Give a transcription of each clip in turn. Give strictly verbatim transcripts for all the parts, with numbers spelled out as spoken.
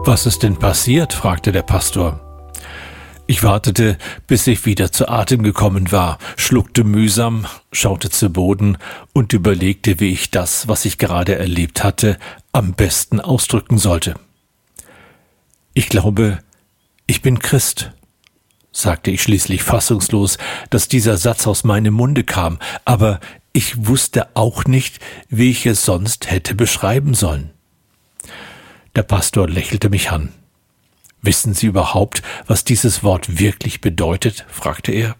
»Was ist denn passiert?« fragte der Pastor. Ich wartete, bis ich wieder zu Atem gekommen war, schluckte mühsam, schaute zu Boden und überlegte, wie ich das, was ich gerade erlebt hatte, am besten ausdrücken sollte. »Ich glaube, ich bin Christ«, sagte ich schließlich fassungslos, dass dieser Satz aus meinem Munde kam, aber ich wusste auch nicht, wie ich es sonst hätte beschreiben sollen. Der Pastor lächelte mich an. »Wissen Sie überhaupt, was dieses Wort wirklich bedeutet?« fragte er.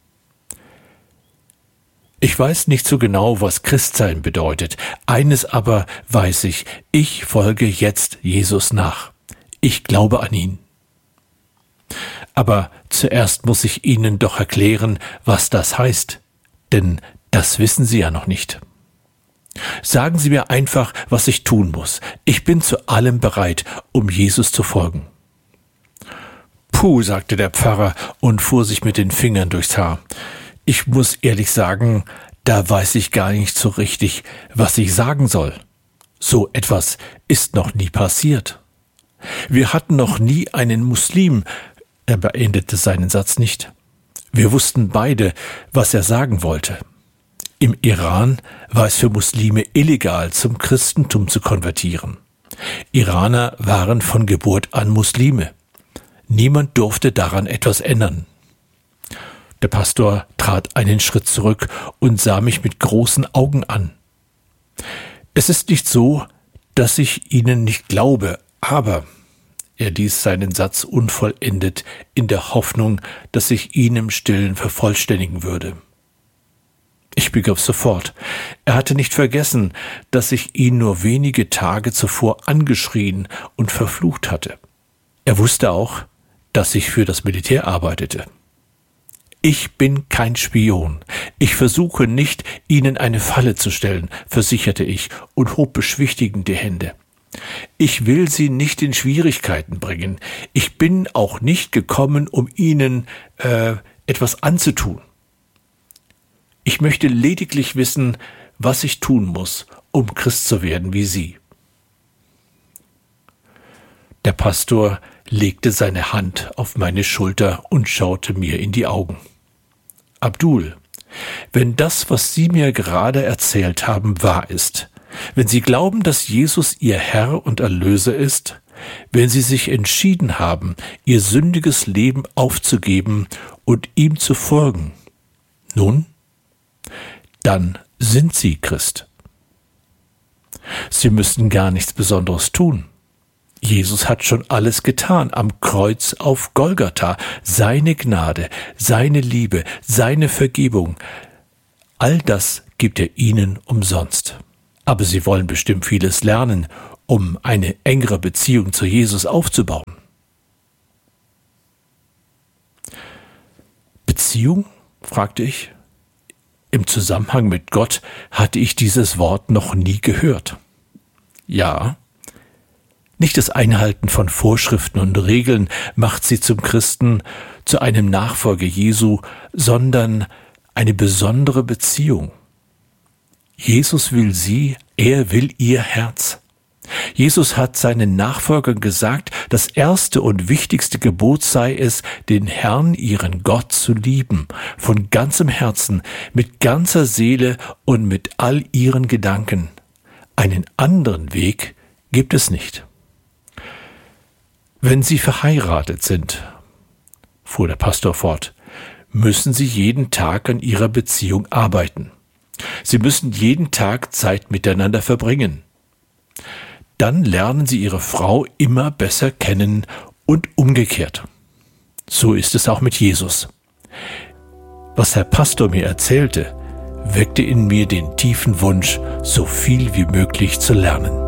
»Ich weiß nicht so genau, was Christsein bedeutet. Eines aber weiß ich, ich folge jetzt Jesus nach. Ich glaube an ihn. Aber zuerst muss ich Ihnen doch erklären, was das heißt, denn das wissen Sie ja noch nicht. Sagen Sie mir einfach, was ich tun muss. Ich bin zu allem bereit, um Jesus zu folgen.« »Puh«, sagte der Pfarrer und fuhr sich mit den Fingern durchs Haar. »Ich muss ehrlich sagen, da weiß ich gar nicht so richtig, was ich sagen soll. So etwas ist noch nie passiert. Wir hatten noch nie einen Muslim.« Er beendete seinen Satz nicht. Wir wussten beide, was er sagen wollte. Im Iran war es für Muslime illegal, zum Christentum zu konvertieren. Iraner waren von Geburt an Muslime. Niemand durfte daran etwas ändern. Der Pastor trat einen Schritt zurück und sah mich mit großen Augen an. »Es ist nicht so, dass ich Ihnen nicht glaube, aber...« Er ließ seinen Satz unvollendet in der Hoffnung, dass ich ihn im Stillen vervollständigen würde. Ich begriff sofort. Er hatte nicht vergessen, dass ich ihn nur wenige Tage zuvor angeschrien und verflucht hatte. Er wusste auch, dass ich für das Militär arbeitete. »Ich bin kein Spion. Ich versuche nicht, Ihnen eine Falle zu stellen«, versicherte ich und hob beschwichtigend die Hände. »Ich will Sie nicht in Schwierigkeiten bringen. Ich bin auch nicht gekommen, um Ihnen äh, etwas anzutun. Ich möchte lediglich wissen, was ich tun muss, um Christ zu werden wie Sie.« Der Pastor legte seine Hand auf meine Schulter und schaute mir in die Augen. »Abdul, wenn das, was Sie mir gerade erzählt haben, wahr ist, wenn Sie glauben, dass Jesus Ihr Herr und Erlöser ist, wenn Sie sich entschieden haben, Ihr sündiges Leben aufzugeben und ihm zu folgen, nun, dann sind Sie Christ. Sie müssen gar nichts Besonderes tun. Jesus hat schon alles getan am Kreuz auf Golgatha. Seine Gnade, seine Liebe, seine Vergebung, all das gibt er Ihnen umsonst. Aber Sie wollen bestimmt vieles lernen, um eine engere Beziehung zu Jesus aufzubauen.« »Beziehung?« fragte ich. Im Zusammenhang mit Gott hatte ich dieses Wort noch nie gehört. »Ja, nicht das Einhalten von Vorschriften und Regeln macht Sie zum Christen, zu einem Nachfolger Jesu, sondern eine besondere Beziehung. Jesus will Sie, er will Ihr Herz. Jesus hat seinen Nachfolgern gesagt, das erste und wichtigste Gebot sei es, den Herrn, ihren Gott, zu lieben, von ganzem Herzen, mit ganzer Seele und mit all ihren Gedanken. Einen anderen Weg gibt es nicht. Wenn Sie verheiratet sind«, fuhr der Pastor fort, »müssen Sie jeden Tag an Ihrer Beziehung arbeiten. Sie müssen jeden Tag Zeit miteinander verbringen. Dann lernen Sie Ihre Frau immer besser kennen und umgekehrt. So ist es auch mit Jesus. Was Herr Pastor mir erzählte, weckte in mir den tiefen Wunsch, so viel wie möglich zu lernen.«